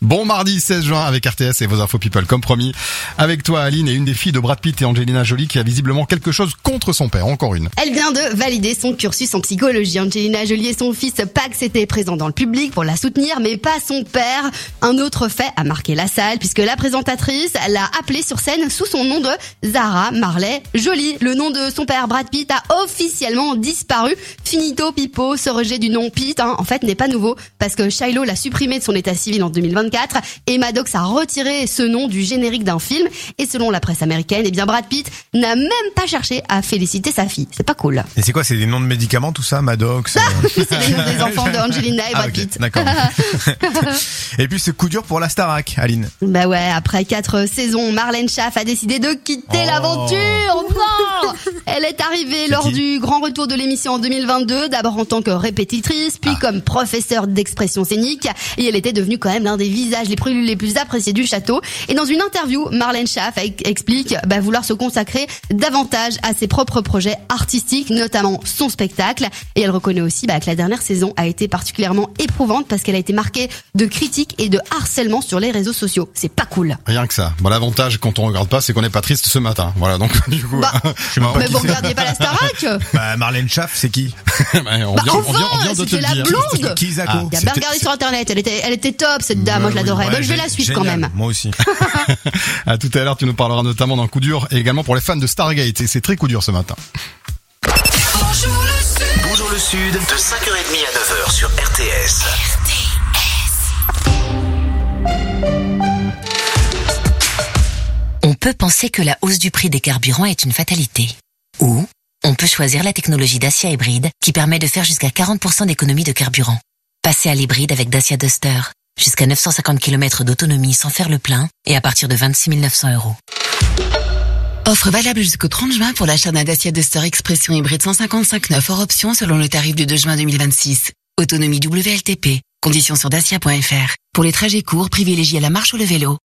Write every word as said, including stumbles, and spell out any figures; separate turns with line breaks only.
Bon mardi seize juin avec R T S et vos infos people comme promis. Avec toi Aline et une des filles de Brad Pitt et Angelina Jolie qui a visiblement quelque chose contre son père, encore une.
Elle vient de valider son cursus en psychologie. Angelina Jolie et son fils Pax étaient présents dans le public pour la soutenir, mais pas son père. Un autre fait a marqué la salle puisque la présentatrice l'a appelée sur scène sous son nom de Zara Marley Jolie. Le nom de son père Brad Pitt a officiellement disparu. Finito Pipo, ce rejet du nom Pitt, hein, en fait, n'est pas nouveau parce que Shiloh l'a supprimé de son état civil en deux mille vingt-quatre et Maddox a retiré ce nom du générique d'un film. Et selon la presse américaine, eh bien Brad Pitt n'a même pas cherché à féliciter sa fille. C'est pas cool.
Et c'est quoi, c'est des noms de médicaments tout ça, Maddox?
C'est les noms des enfants de Angelina et Brad
ah, okay.
Pitt.
D'accord. Et puis ce coup dur pour la Starac, Aline.
Bah ouais, après quatre saisons, Marlène Schaff a décidé de quitter
oh.
l'aventure. Non, elle est arrivée
c'est
lors
qui
du grand retour de l'émission en deux mille vingt-deux, d'abord en tant que répétitrice, puis ah. comme professeure d'expression scénique, et elle était devenue quand même l'un des visages les plus les plus appréciés du château. Et dans une interview, Marlène Schaff explique bah, vouloir se consacrer davantage à ses propres projets artistiques, notamment son spectacle. Et elle reconnaît aussi bah, que la dernière saison a été particulièrement éprouvante parce qu'elle a été marquée de critiques et de harcèlement sur les réseaux sociaux. C'est pas cool.
Rien que ça. Bon, l'avantage quand on regarde pas, c'est qu'on n'est pas triste ce matin. Voilà, donc du coup.
Bah, je sais même pas mais vous regardiez pas la Starac?
Bah, Marlène Schaff, c'est qui?
bah, on
bah,
vient,
enfin,
on vient, on vient de te
c'était la
dire.
blonde.
Qui, qui Zako?
Il y a bien regardé sur internet. Elle était, elle était top cette dame. Bah, moi je l'adorais.
Ouais,
bah, je vais la suivre
génial.
quand même.
Moi aussi.
À tout à l'heure, tu nous parleras notamment d'un coup dur et également pour les fans de Stargate. Et c'est très coup dur ce matin.
Bonjour le Sud. Bonjour le Sud, de cinq heures trente à neuf heures sur R T S. R T S.
On peut penser que la hausse du prix des carburants est une fatalité. Ou on peut choisir la technologie Dacia Hybride qui permet de faire jusqu'à quarante pour cent d'économie de carburant. Passez à l'hybride avec Dacia Duster. Jusqu'à neuf cent cinquante kilomètres d'autonomie sans faire le plein et à partir de vingt-six mille neuf cents euros.
Offre valable jusqu'au trente juin pour l'achat d'un Dacia Duster Expression hybride cent cinquante-cinq neuf hors option selon le tarif du deux juin deux mille vingt-six. Autonomie W L T P. Conditions sur dacia point f r. Pour les trajets courts, privilégiez la marche ou le vélo.